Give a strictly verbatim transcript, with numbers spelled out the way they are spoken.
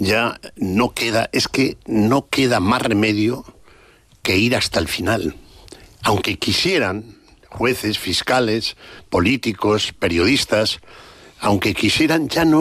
ya no queda, es que no queda más remedio que ir hasta el final. Aunque quisieran, jueces, fiscales, políticos, periodistas, aunque quisieran, ya no